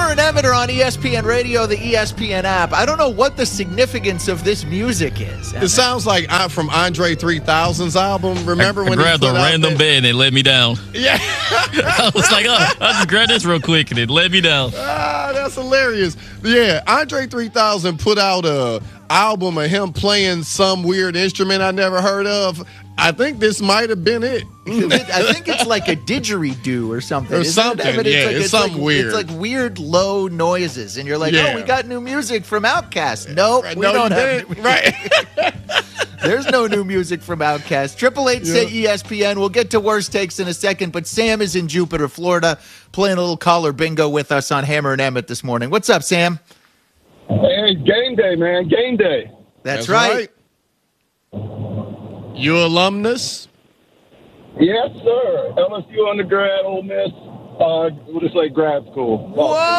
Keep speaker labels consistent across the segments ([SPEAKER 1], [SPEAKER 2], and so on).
[SPEAKER 1] Hammer and Emmett are on ESPN Radio, the ESPN app. I don't know what the significance of this music is.
[SPEAKER 2] It sounds like from Andre 3000's album. Remember when
[SPEAKER 3] I grabbed
[SPEAKER 2] he
[SPEAKER 3] a random bed and it let me down.
[SPEAKER 2] Yeah.
[SPEAKER 3] I was like, I'll just grab this real quick and it let me down.
[SPEAKER 2] That's hilarious. Yeah, Andre 3000 put out a album of him playing some weird instrument I never heard of. I think this might have been it.
[SPEAKER 1] I think it's like a didgeridoo or something.
[SPEAKER 2] Or something, it's something weird.
[SPEAKER 1] It's like weird low noises, and you're like, oh, we got new music from Outkast. Nope, we don't have.
[SPEAKER 2] Right.
[SPEAKER 1] There's no new music from Outkast. 888 say ESPN. We'll get to worst takes in a second, but Sam is in Jupiter, Florida, playing a little caller bingo with us on Hammer and Emmett this morning. What's up, Sam?
[SPEAKER 4] Hey, game day, man. Game day.
[SPEAKER 1] That's right.
[SPEAKER 2] You alumnus?
[SPEAKER 4] Yes, sir. LSU undergrad, Ole Miss. We'll just say grad school.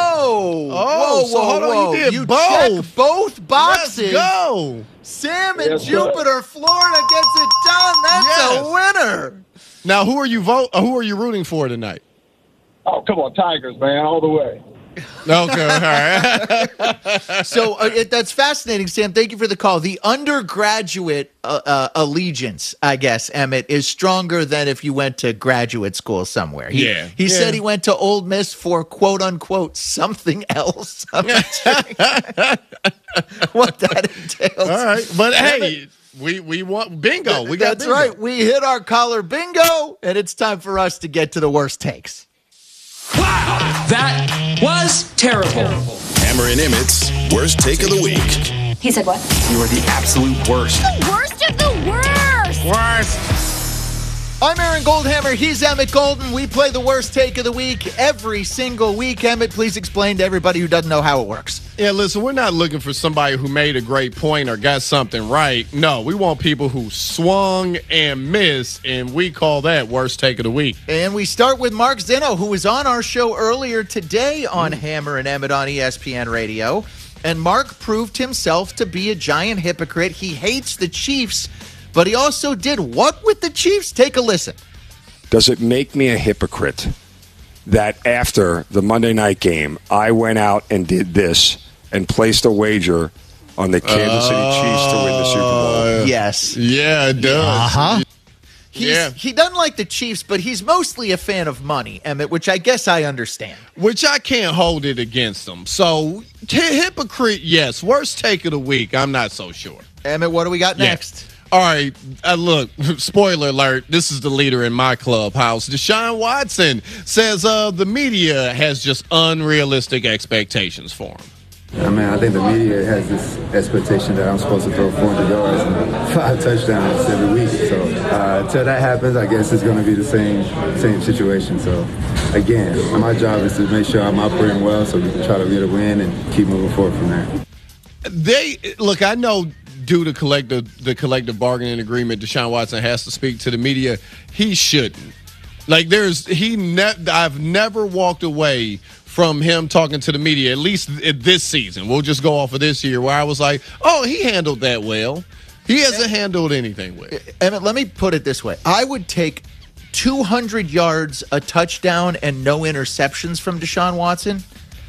[SPEAKER 1] Whoa!
[SPEAKER 2] So hold on, you did both.
[SPEAKER 1] Check both boxes.
[SPEAKER 2] Let's go.
[SPEAKER 1] Sam in Jupiter, Florida gets it done. That's a winner.
[SPEAKER 2] Now, who are you rooting for tonight?
[SPEAKER 4] Oh, come on, Tigers, man, all the way.
[SPEAKER 2] Okay, all right.
[SPEAKER 1] So that's fascinating, Sam. Thank you for the call. The undergraduate allegiance, I guess, Emmett, is stronger than if you went to graduate school somewhere. He said he went to Ole Miss for quote unquote something else. I'm not saying what that entails.
[SPEAKER 2] All right, but hey, we want bingo. We got
[SPEAKER 1] that's
[SPEAKER 2] bingo.
[SPEAKER 1] right. We hit our caller bingo, and it's time for us to get to the worst takes.
[SPEAKER 5] Wow, that was terrible.
[SPEAKER 6] Hammer and Emmett's worst take of the week.
[SPEAKER 7] He said what?
[SPEAKER 5] You are the absolute worst.
[SPEAKER 7] The worst of the worst.
[SPEAKER 2] Worst.
[SPEAKER 1] I'm Aaron Goldhammer. He's Emmett Golden. We play the worst take of the week every single week. Emmett, please explain to everybody who doesn't know how it works.
[SPEAKER 2] Yeah, listen, we're not looking for somebody who made a great point or got something right. No, we want people who swung and missed, and we call that worst take of the week.
[SPEAKER 1] And we start with Mark Zinno, who was on our show earlier today on Hammer and Emmett on ESPN Radio. And Mark proved himself to be a giant hypocrite. He hates the Chiefs, but he also did what with the Chiefs? Take a listen.
[SPEAKER 8] Does it make me a hypocrite that after the Monday night game, I went out and did this and placed a wager on the Kansas City Chiefs to win the Super Bowl?
[SPEAKER 1] Yes.
[SPEAKER 2] Yeah, it does.
[SPEAKER 1] Uh-huh. He doesn't like the Chiefs, but he's mostly a fan of money, Emmett, which I guess I understand.
[SPEAKER 2] Which I can't hold it against him. So, hypocrite, yes. Worst take of the week, I'm not so sure.
[SPEAKER 1] Emmett, what do we got next?
[SPEAKER 2] All right, look, spoiler alert, this is the leader in my clubhouse. Deshaun Watson says the media has just unrealistic expectations for him.
[SPEAKER 9] I mean, I think the media has this expectation that I'm supposed to throw 400 yards and 5 touchdowns every week. So until that happens, I guess it's going to be the same situation. So again, my job is to make sure I'm operating well so we can try to get a win and keep moving forward from there.
[SPEAKER 2] Look, I know due to the collective bargaining agreement, Deshaun Watson has to speak to the media. He shouldn't. Like I've never walked away from him talking to the media, at least this season. We'll just go off of this year where I was like, oh, he handled that well. He hasn't handled anything well.
[SPEAKER 1] Emmett, let me put it this way. I would take 200 yards, a touchdown, and no interceptions from Deshaun Watson.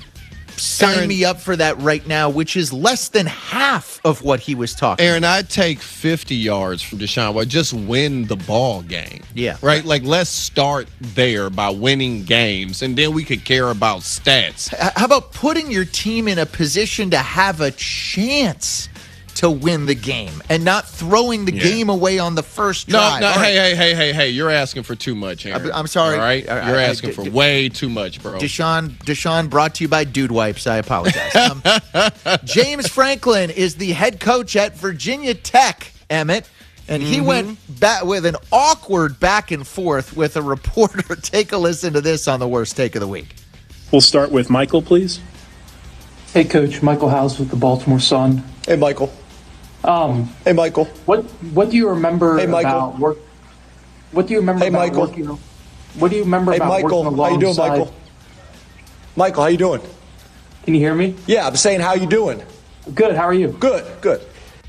[SPEAKER 1] Sign me up for that right now, which is less than half of what he was talking
[SPEAKER 2] Aaron, I'd take 50 yards from Deshaun Watson. Just win the ball game.
[SPEAKER 1] Yeah.
[SPEAKER 2] Right? Like, let's start there by winning games, and then we could care about stats.
[SPEAKER 1] How about putting your team in a position to have a chance to win the game and not throwing the game away on the first drive?
[SPEAKER 2] No, hey, you're asking for too much, Aaron.
[SPEAKER 1] I'm sorry.
[SPEAKER 2] All right? You're asking for way too much, bro.
[SPEAKER 1] Deshaun brought to you by Dude Wipes. I apologize. James Franklin is the head coach at Virginia Tech, Emmett, and he went back with an awkward back and forth with a reporter. Take a listen to this on the worst take of the week.
[SPEAKER 10] We'll start with Michael, please.
[SPEAKER 11] Hey, Coach. Michael House with the Baltimore Sun.
[SPEAKER 12] Hey, Michael. Hey, Michael.
[SPEAKER 11] What do you remember about work? What do you remember about
[SPEAKER 12] Michael.
[SPEAKER 11] working? What do you remember about
[SPEAKER 12] Michael.
[SPEAKER 11] working
[SPEAKER 12] How you doing,
[SPEAKER 11] alongside?
[SPEAKER 12] Michael? Michael, how you doing?
[SPEAKER 11] Can you hear me?
[SPEAKER 12] Yeah, I'm saying, how you doing?
[SPEAKER 11] Good. How are you?
[SPEAKER 12] Good.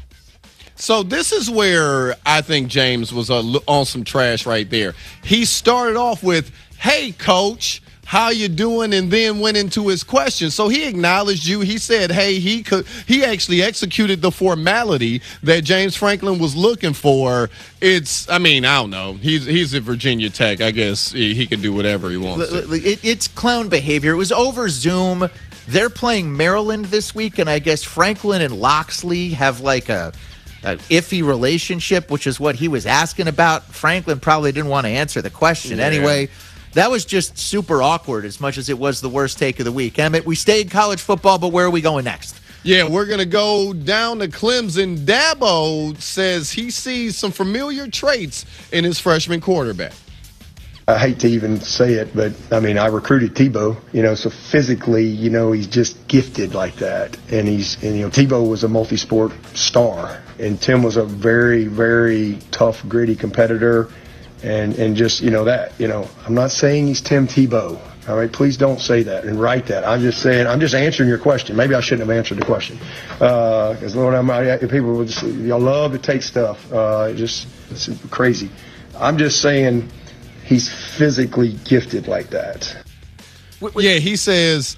[SPEAKER 2] So this is where I think James was on some trash right there. He started off with, hey, Coach, how you doing, and then went into his question. So he acknowledged you. He said, hey, he actually executed the formality that James Franklin was looking for. I don't know. He's at Virginia Tech. I guess he can do whatever he wants to.
[SPEAKER 1] It's clown behavior. It was over Zoom. They're playing Maryland this week, and I guess Franklin and Loxley have like a iffy relationship, which is what he was asking about. Franklin probably didn't want to answer the question anyway. That was just super awkward as much as it was the worst take of the week. Emmett, we stayed college football, but where are we going next?
[SPEAKER 2] Yeah, we're going to go down to Clemson. Dabo says he sees some familiar traits in his freshman quarterback.
[SPEAKER 13] I hate to even say it, but, I recruited Tebow, so physically, he's just gifted like that. And Tebow was a multi-sport star, and Tim was a very, very tough, gritty competitor. And just, I'm not saying he's Tim Tebow. All right, please don't say that and write that. I'm just answering your question. Maybe I shouldn't have answered the question. Because, Lord, people will just, y'all love to take stuff. It's crazy. I'm just saying he's physically gifted like that.
[SPEAKER 2] Yeah, he says,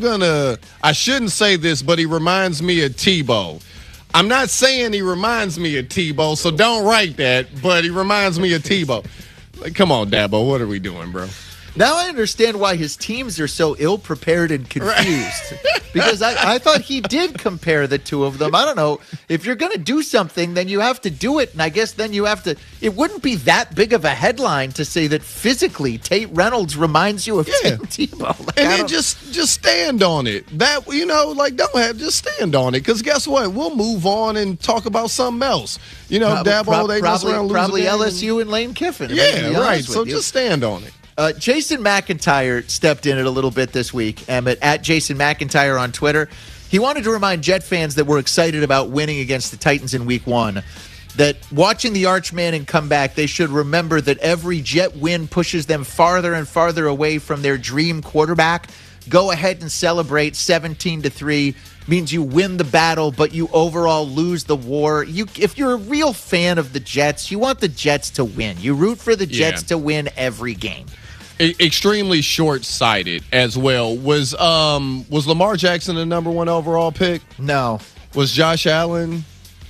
[SPEAKER 2] I shouldn't say this, but he reminds me of Tebow. I'm not saying he reminds me of Tebow, so don't write that, but he reminds me of Tebow. Like, come on, Dabo, what are we doing, bro?
[SPEAKER 1] Now I understand why his teams are so ill-prepared and confused. Because I thought he did compare the two of them. I don't know. If you're going to do something, then you have to do it. And I guess then you have to – it wouldn't be that big of a headline to say that physically Tate Reynolds reminds you of Tim Tebow.
[SPEAKER 2] And then just stand on it. That, just stand on it. Because guess what? We'll move on and talk about something else. Dabo, they mess around losing.
[SPEAKER 1] Probably LSU and Lane Kiffin.
[SPEAKER 2] Yeah, right. So just stand on it.
[SPEAKER 1] Jason McIntyre stepped in it a little bit this week, Emmett, at Jason McIntyre on Twitter. He wanted to remind Jet fans that were excited about winning against the Titans in Week 1 that watching the Arch Manning come back, they should remember that every Jet win pushes them farther and farther away from their dream quarterback. Go ahead and celebrate 17-3. Means you win the battle, but you overall lose the war. If you're a real fan of the Jets, you want the Jets to win. You root for the Jets to win every game.
[SPEAKER 2] Extremely short-sighted as well. Was Lamar Jackson the number 1 overall pick?
[SPEAKER 1] No.
[SPEAKER 2] Was Josh Allen?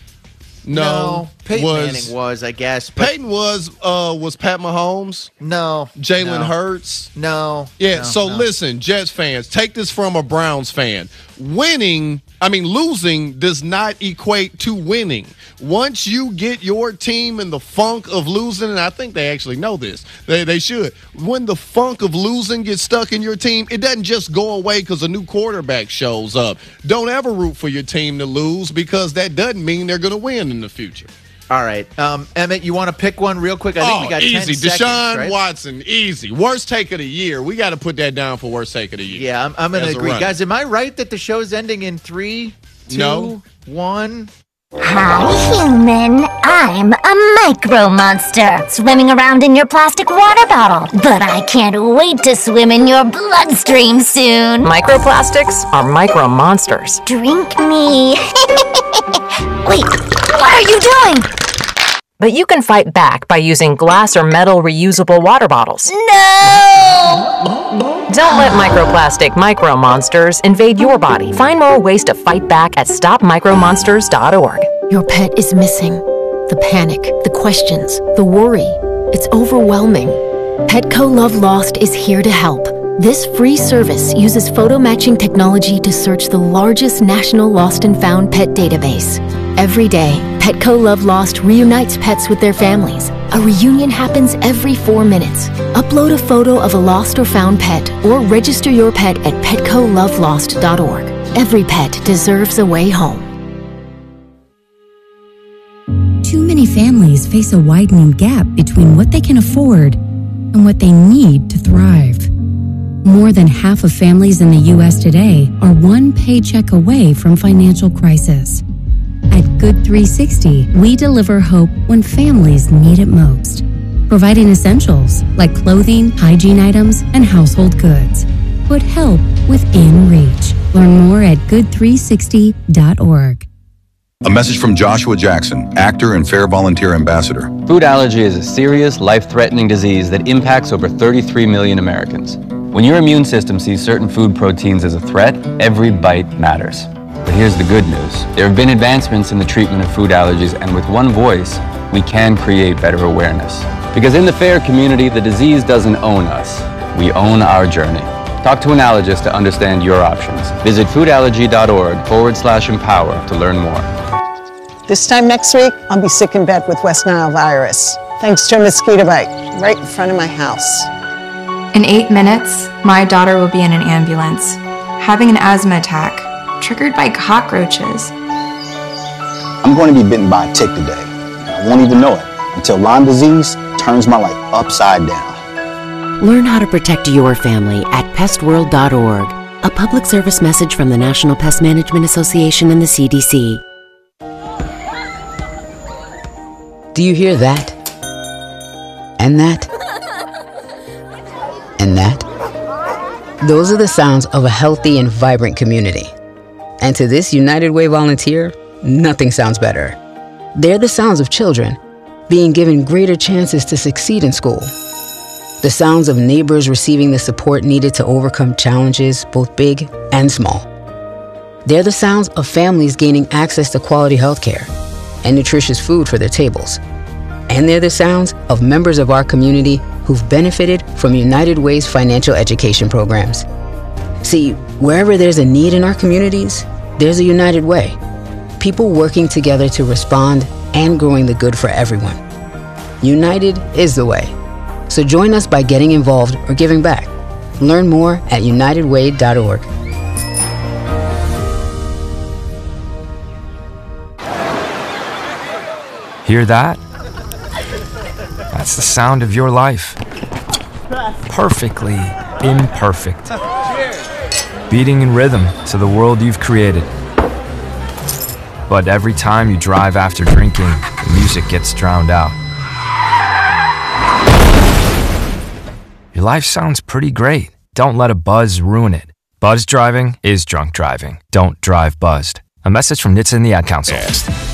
[SPEAKER 2] No.
[SPEAKER 1] Peyton Manning was, I guess.
[SPEAKER 2] Peyton was Pat Mahomes?
[SPEAKER 1] No.
[SPEAKER 2] Jalen Hurts?
[SPEAKER 1] No.
[SPEAKER 2] Yeah, listen, Jets fans, take this from a Browns fan. Losing does not equate to winning. Once you get your team in the funk of losing, and I think they actually know this, they should. When the funk of losing gets stuck in your team, it doesn't just go away because a new quarterback shows up. Don't ever root for your team to lose because that doesn't mean they're going to win in the future.
[SPEAKER 1] All right. Emmett, you want to pick one real quick? I think we got
[SPEAKER 2] easy.
[SPEAKER 1] 10 seconds,
[SPEAKER 2] Deshaun
[SPEAKER 1] right?
[SPEAKER 2] Watson, easy. Worst take of the year. We got to put that down for worst take of the year.
[SPEAKER 1] Yeah, I'm going to agree. Guys, am I right that the show's ending in 3, 2, 1?
[SPEAKER 14] Hi, human. I'm a micro monster swimming around in your plastic water bottle. But I can't wait to swim in your bloodstream soon.
[SPEAKER 15] Microplastics are micro monsters.
[SPEAKER 14] Drink me. Wait, what are you doing?
[SPEAKER 15] But you can fight back by using glass or metal reusable water bottles.
[SPEAKER 14] No!
[SPEAKER 15] Don't let microplastic micro monsters invade your body. Find more ways to fight back at stopmicromonsters.org.
[SPEAKER 16] Your pet is missing. The panic, the questions, the worry. It's overwhelming. Petco Love Lost is here to help. This free service uses photo matching technology to search the largest national lost and found pet database. Every day, Petco Love Lost reunites pets with their families. A reunion happens every 4 minutes. Upload a photo of a lost or found pet or register your pet at PetcoLoveLost.org. Every pet deserves a way home.
[SPEAKER 17] Too many families face a widening gap between what they can afford and what they need to thrive. More than half of families in the U.S. today are one paycheck away from financial crisis. At Good 360, we deliver hope when families need it most, providing essentials like clothing, hygiene items, and household goods. Put help within reach. Learn more at good360.org.
[SPEAKER 18] A message from Joshua Jackson, actor and Fair Volunteer Ambassador.
[SPEAKER 19] Food allergy is a serious, life-threatening disease that impacts over 33 million Americans. When your immune system sees certain food proteins as a threat, every bite matters. But here's the good news. There have been advancements in the treatment of food allergies, and with one voice, we can create better awareness. Because in the FAIR community, the disease doesn't own us. We own our journey. Talk to an allergist to understand your options. Visit foodallergy.org/empower to learn more.
[SPEAKER 20] This time next week, I'll be sick in bed with West Nile virus, thanks to a mosquito bite right in front of my house.
[SPEAKER 21] In 8 minutes, my daughter will be in an ambulance, having an asthma attack, triggered by cockroaches.
[SPEAKER 22] I'm going to be bitten by a tick today. I won't even know it until Lyme disease turns my life upside down.
[SPEAKER 17] Learn how to protect your family at pestworld.org. A public service message from the National Pest Management Association and the CDC.
[SPEAKER 23] Do you hear that? And that? And that? Those are the sounds of a healthy and vibrant community. And to this United Way volunteer, nothing sounds better. They're the sounds of children being given greater chances to succeed in school. The sounds of neighbors receiving the support needed to overcome challenges, both big and small. They're the sounds of families gaining access to quality health care and nutritious food for their tables. And they're the sounds of members of our community who've benefited from United Way's financial education programs. See, wherever there's a need in our communities, there's a United Way. People working together to respond and growing the good for everyone. United is the way. So join us by getting involved or giving back. Learn more at unitedway.org.
[SPEAKER 24] Hear that? That's the sound of your life. Perfectly imperfect. Beating in rhythm to the world you've created. But every time you drive after drinking, the music gets drowned out. Your life sounds pretty great. Don't let a buzz ruin it. Buzz driving is drunk driving. Don't drive buzzed. A message from NHTSA and the Ad Council.